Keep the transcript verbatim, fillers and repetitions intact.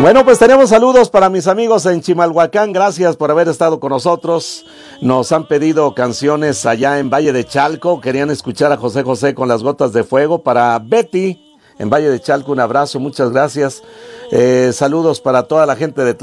Bueno, pues tenemos saludos para mis amigos en Chimalhuacán, gracias por haber estado con nosotros. Nos han pedido canciones allá en Valle de Chalco, querían escuchar a José José con Las Gotas de Fuego. Para Betty en Valle de Chalco, un abrazo, muchas gracias. Eh, saludos para toda la gente de